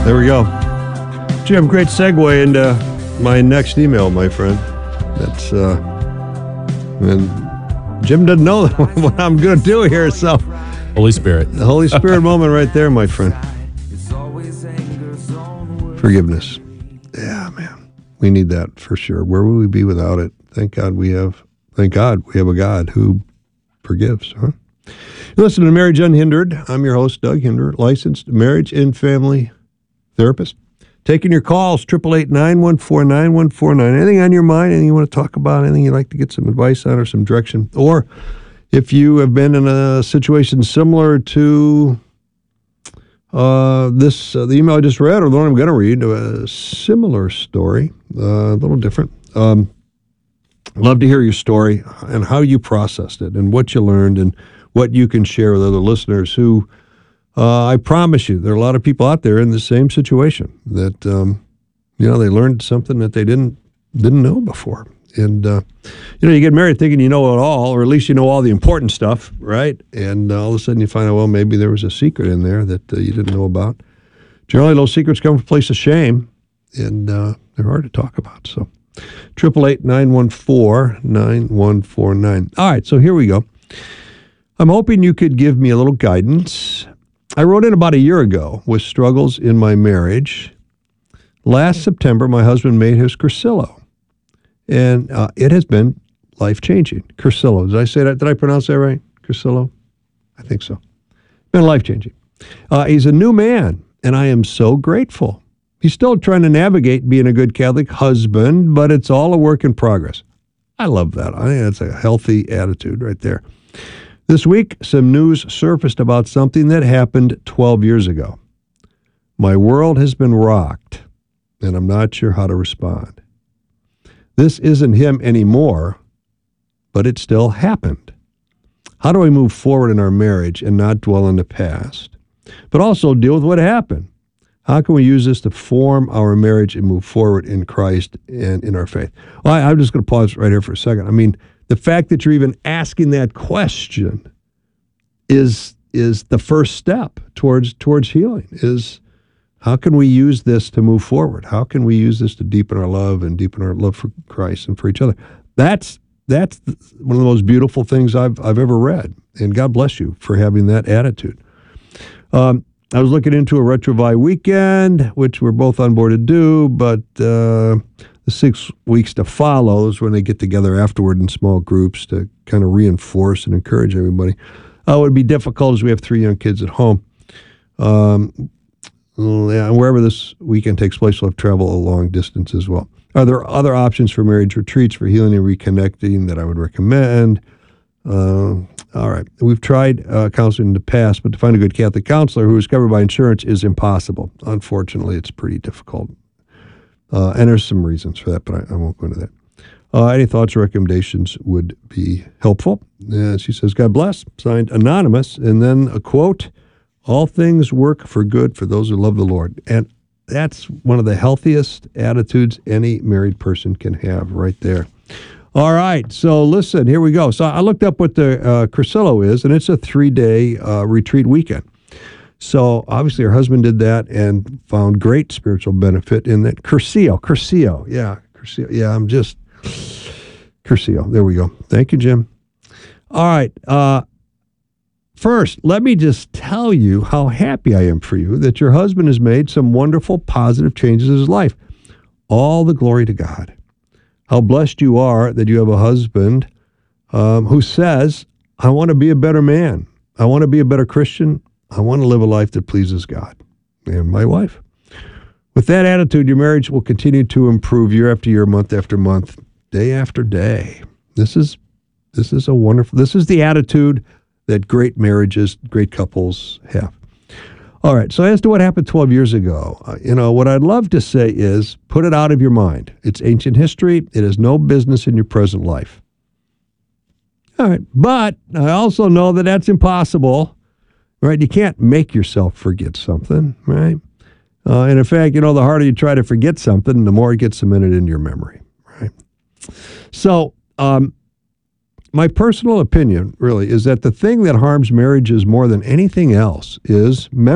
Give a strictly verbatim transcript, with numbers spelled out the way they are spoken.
There we go. Jim, great segue into my next email, my friend. That's, uh, and Jim doesn't know what I'm going to do here, so. Holy Spirit. The Holy Spirit moment right there, my friend. Forgiveness. Yeah, man. We need that for sure. Where would we be without it? Thank God we have, thank God we have a God who forgives, huh? You listen to Marriage Unhindered. I'm your host, Doug Hinder, licensed marriage and family therapist. Taking your calls, eight eight eight, nine one four, nine one four nine. Anything on your mind, anything you want to talk about, anything you'd like to get some advice on or some direction. Or if you have been in a situation similar to uh, this, uh, the email I just read, or the one I'm going to read, a similar story, uh, a little different. Um, love to hear your story and how you processed it and what you learned and what you can share with other listeners who, uh, I promise you, there are a lot of people out there in the same situation that, um, you know, they learned something that they didn't didn't know before. And, uh, you know, you get married thinking you know it all, or at least you know all the important stuff, right? And uh, all of a sudden you find out, well, maybe there was a secret in there that uh, you didn't know about. Generally, those secrets come from a place of shame, and uh, they're hard to talk about. So, eight eight eight, nine one four, nine one four nine. All right, so here we go. I'm hoping you could give me a little guidance. I wrote in about a year ago with struggles in my marriage. Last September, my husband made his Cursillo, and uh, it has been life-changing. Cursillo. Did I say that? Did I pronounce that right? Cursillo? I think so. Been life-changing. Uh, he's a new man, and I am so grateful. He's still trying to navigate being a good Catholic husband, but it's all a work in progress. I love that. I think that's a healthy attitude right there. This week, some news surfaced about something that happened twelve years ago. My world has been rocked, and I'm not sure how to respond. This isn't him anymore, but it still happened. How do I move forward in our marriage and not dwell in the past, but also deal with what happened? How can we use this to form our marriage and move forward in Christ and in our faith? Well, I, I'm just going to pause right here for a second. I mean, the fact that you're even asking that question is is the first step towards towards healing. Is how can we use this to move forward? How can we use this to deepen our love and deepen our love for Christ and for each other? That's that's one of the most beautiful things I've I've ever read. And God bless you for having that attitude. Um, I was looking into a Retrovi weekend, which we're both on board to do, but uh, the six weeks to follow is when they get together afterward in small groups to kind of reinforce and encourage everybody. Uh, it would be difficult as we have three young kids at home. Um, yeah, and wherever this weekend takes place, we'll have travel a long distance as well. Are there other options for marriage retreats for healing and reconnecting that I would recommend? Uh, all right. We've tried uh, counseling in the past, but to find a good Catholic counselor who is covered by insurance is impossible. Unfortunately, it's pretty difficult. Uh, and there's some reasons for that, but I, I won't go into that. Uh, any thoughts or recommendations would be helpful. Uh, she says, God bless, signed Anonymous, and then a quote, all things work for good for those who love the Lord. And that's one of the healthiest attitudes any married person can have right there. All right, so listen, here we go. So I looked up what the uh, Cursillo is, and it's a three-day uh, retreat weekend. So obviously her husband did that and found great spiritual benefit in that. Cursillo, Cursillo, yeah, Cursillo. Yeah, I'm just, Cursillo, there we go. Thank you, Jim. All right, uh, first, let me just tell you how happy I am for you that your husband has made some wonderful, positive changes in his life. All the glory to God. How blessed you are that you have a husband um, who says, I want to be a better man. I want to be a better Christian. I want to live a life that pleases God and my wife. With that attitude, your marriage will continue to improve year after year, month after month, day after day. This is this is a wonderful, this is the attitude that great marriages, great couples have. All right, so as to what happened twelve years ago, uh, you know, what I'd love to say is put it out of your mind. It's ancient history. It has no business in your present life. All right, but I also know that that's impossible, right? You can't make yourself forget something, right? Uh, and in fact, you know, the harder you try to forget something, the more it gets cemented into your memory, right? So, um, my personal opinion, really, is that the thing that harms marriages more than anything else is memory.